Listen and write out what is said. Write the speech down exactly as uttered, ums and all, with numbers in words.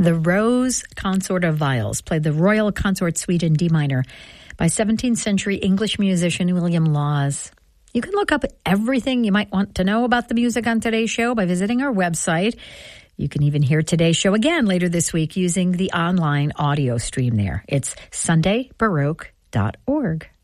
The Rose Consort of Viols, played the Royal Consort Suite in D minor by seventeenth century English musician William Laws. You can look up everything you might want to know about the music on today's show by visiting our website. You can even hear today's show again later this week using the online audio stream there. It's sunday baroque dot org.